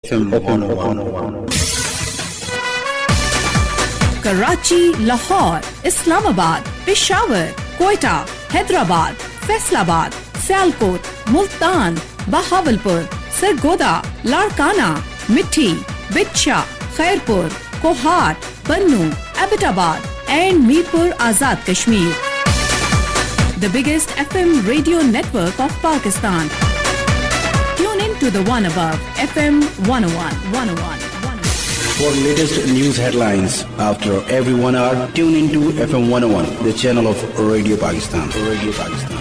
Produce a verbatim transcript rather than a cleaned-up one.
F M one oh one. Karachi, Lahore, Islamabad, Peshawar, Quetta, Hyderabad, Faisalabad, Sialkot, Multan, Bahawalpur, Sargodha, Larkana, Mithi, Bitcha, Khairpur, Kohar, Bannu, Abbottabad and Mirpur Azad Kashmir. The biggest F M radio network of Pakistan. Tune in to the one above F M one oh one, one oh one. For latest news headlines after every one hour, tune into F M one oh one, the channel of Radio Pakistan. Radio Pakistan.